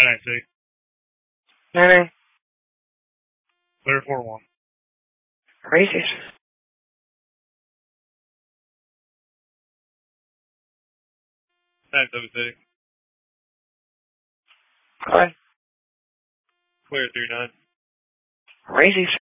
996. 99. Clear 4-1. Racers. 976. Hi. Clear 39. Racers.